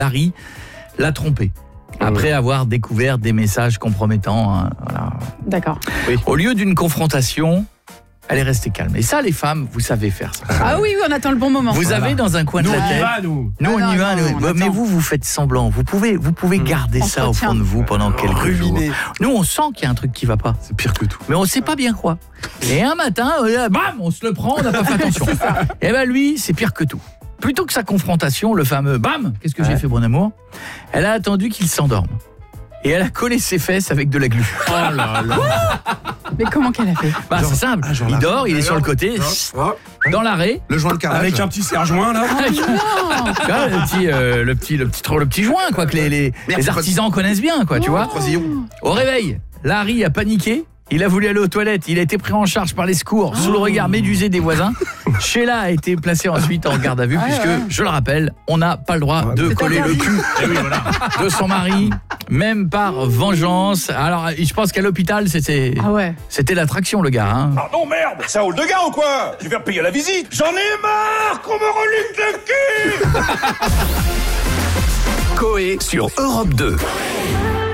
Larry l'a trompée. Après avoir découvert des messages compromettants. Hein, voilà. D'accord. Oui. Au lieu d'une confrontation, elle est restée calme. Et ça, les femmes, vous savez faire ça. Ah oui, on attend le bon moment. Vous avez dans un coin de la tête... Nous, on y va, nous. Nous, on y va. Mais vous faites semblant. Vous pouvez garder ça au fond de vous pendant quelques jours. Nous, on sent qu'il y a un truc qui va pas. C'est pire que tout. Mais on sait pas bien quoi. Et un matin, bam, on se le prend, on n'a pas fait attention. Et ben lui, c'est pire que tout. Plutôt que sa confrontation, le fameux bam, qu'est-ce que j'ai fait, mon amour? Elle a attendu qu'il s'endorme. Et elle a collé ses fesses avec de la glu. Oh là là. Mais comment qu'elle a fait? C'est simple. Il dort, il est sur le côté, dans l'arrêt. Le joint de carrelage. Avec un petit serre-joint, là. Le petit joint, quoi, que les artisans connaissent bien, quoi, tu vois. Au réveil, Larry a paniqué. Il a voulu aller aux toilettes, il a été pris en charge par les secours sous le regard médusé des voisins. Sheila a été placée ensuite en garde à vue puisque, je le rappelle, on n'a pas le droit de coller le cul de son mari, même par vengeance. Alors, je pense qu'à l'hôpital, c'était l'attraction, le gars. Hein. Ah non, merde, c'est un hall de gars ou quoi? Tu viens payer la visite? J'en ai marre qu'on me reluque le cul. Coé sur Europe 2.